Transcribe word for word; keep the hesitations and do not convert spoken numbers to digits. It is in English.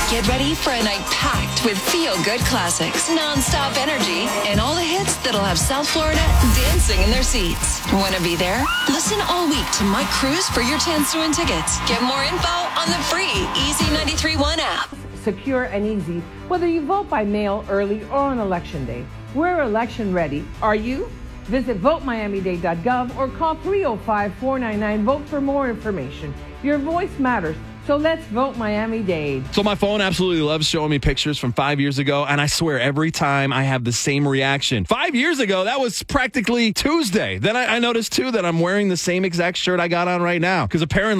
Get ready for a night packed with feel-good classics, non-stop energy, and all the hits that'll have South Florida dancing in their seats. Want to be there? Listen all week to Mike Cruz for your chance to win tickets. Get more info on the free Easy ninety-three point one app. Secure and easy, whether you vote by mail early or on election day. We're election ready. Are you? Visit vote miami dade dot gov or call three oh five, four nine nine, VOTE for more information. Your voice matters, so let's vote Miami-Dade. So my phone absolutely loves showing me pictures from five years ago, and I swear every time I have the same reaction. Five years ago, that was practically Tuesday. Then I, I noticed, too, that I'm wearing the same exact shirt I got on right now, because apparently